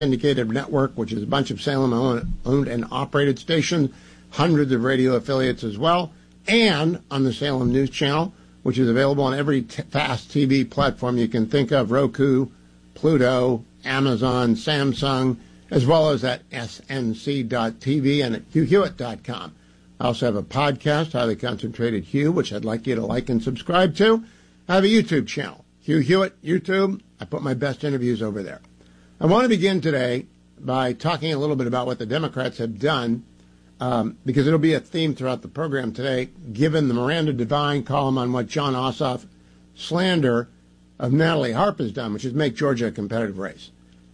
syndicated network, which is a bunch of Salem-owned and operated stations, hundreds of radio affiliates as well, and on the Salem News Channel, which is available on every fast TV platform you can think of, Roku, Pluto, Amazon, Samsung, as well as at snc.tv and at hughhewitt.com. I also have a podcast, Highly Concentrated Hugh, which I'd like you to like and subscribe to. I have a YouTube channel, Hugh Hewitt, YouTube. I put my best interviews over there. I want to begin today by talking a little bit about what the Democrats have done, because it'll be a theme throughout the program today, given the Miranda Devine column on what Jon Ossoff slander of Natalie Harp has done, which is make Georgia a competitive race.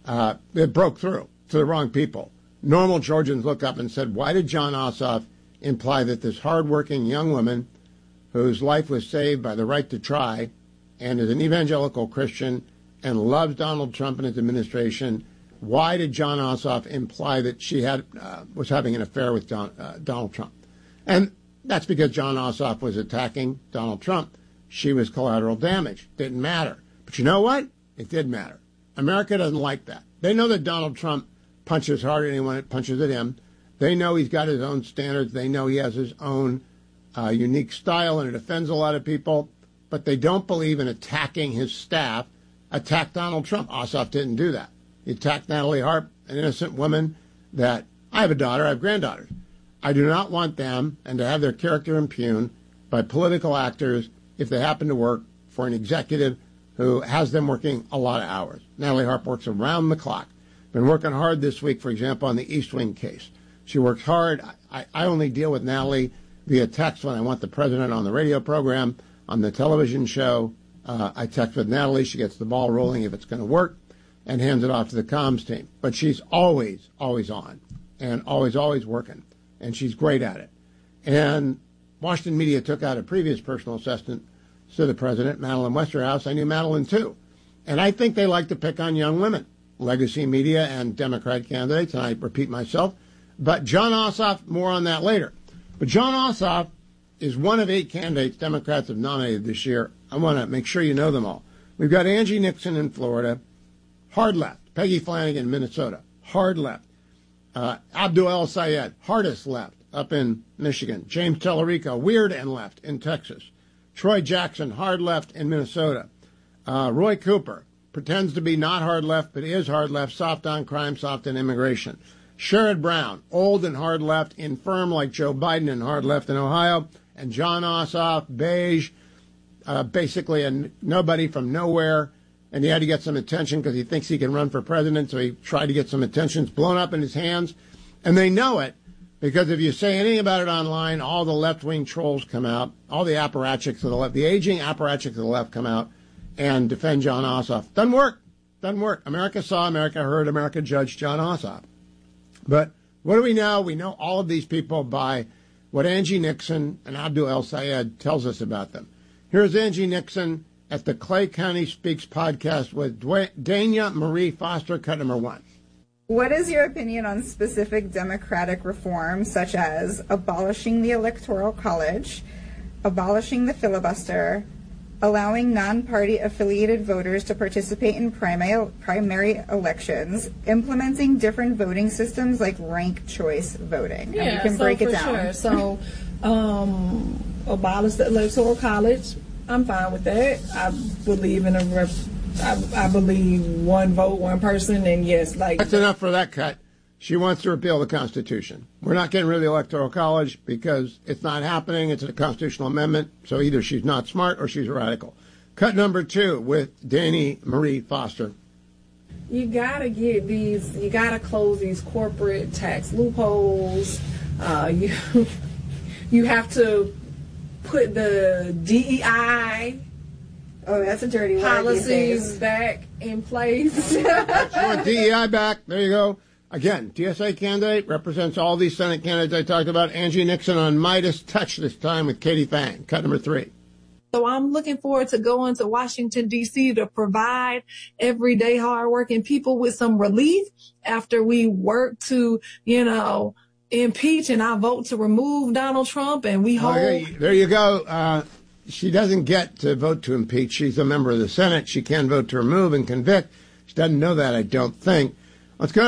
It broke through to the wrong people. Normal Georgians look up and said, why did Jon Ossoff imply that this hardworking young woman whose life was saved by the right to try and is an evangelical Christian and loves Donald Trump and his administration, why did Jon Ossoff imply that she was having an affair with Donald Trump? And that's because Jon Ossoff was attacking Donald Trump. She was collateral damage. Didn't matter. But you know what? It did matter. America doesn't like that. They know that Donald Trump punches harder than anyone that punches at him. They know he's got his own standards. They know he has his own unique style, and it offends a lot of people. But they don't believe in attacking his staff. Attack Donald Trump. Ossoff didn't do that. He attacked Natalie Harp, an innocent woman that, I have a daughter, I have granddaughters. I do not want them and to have their character impugned by political actors if they happen to work for an executive who has them working a lot of hours. Natalie Harp works around the clock. Been working hard this week, for example, on the East Wing case. She works hard. I only deal with Natalie via text when I want the president on the radio program, on the television show. I text with Natalie. She gets the ball rolling if it's going to work and hands it off to the comms team. But she's always, always on and always, always working. And she's great at it. And Washington Media took out a previous personal assistant to the president, Madeline Westerhouse. I knew Madeline, too. And I think they like to pick on young women, legacy media and Democrat candidates, and I repeat myself. But Jon Ossoff, more on that later. But Jon Ossoff is one of 8 candidates Democrats have nominated this year. I want to make sure you know them all. We've got Angie Nixon in Florida, hard left. Peggy Flanagan, Minnesota, hard left. Abdul El Sayed, hardest left, up in Michigan. James Tellerico, weird and left in Texas. Troy Jackson, hard left in Minnesota. Roy Cooper, pretends to be not hard left, but is hard left, soft on crime, soft on immigration. Sherrod Brown, old and hard left, infirm like Joe Biden and hard left in Ohio. And Jon Ossoff, beige, basically a nobody from nowhere. And he had to get some attention because he thinks he can run for president, so he tried to get some attention. It's blown up in his hands. And they know it because if you say anything about it online, all the left-wing trolls come out, all the apparatchiks of the left, the aging apparatchiks of the left come out and defend Jon Ossoff. Doesn't work. Doesn't work. America saw, America heard, America judged Jon Ossoff. But what do we know? We know all of these people by what Angie Nixon and Abdul El Sayed tells us about them. Here's Angie Nixon at the Clay County Speaks podcast with Dania Marie Foster, cut number 1. What is your opinion on specific democratic reforms, such as abolishing the Electoral College, abolishing the filibuster, allowing non-party affiliated voters to participate in primary elections, implementing different voting systems like ranked choice voting? Yeah, you can break it down. Sure. So, abolish the Electoral College. I'm fine with that. I believe in I believe one vote, one person, and yes, like that's enough for that cut. She wants to repeal the Constitution. We're not getting rid of the Electoral College because it's not happening. It's a constitutional amendment. So either she's not smart or she's a radical. Cut number 2 with Dania Marie Foster. You gotta you gotta close these corporate tax loopholes. You have to put the DEI that's a dirty word. Policies back in place. You want DEI back? There you go. Again, TSA candidate represents all these Senate candidates I talked about. Angie Nixon on Midas Touch this time with Katie Fang. Cut number 3. So I'm looking forward to going to Washington, D.C. to provide everyday hardworking people with some relief after we work to, impeach and I vote to remove Donald Trump and we hold. Okay, there you go. She doesn't get to vote to impeach. She's a member of the Senate. She can vote to remove and convict. She doesn't know that, I don't think. Let's go.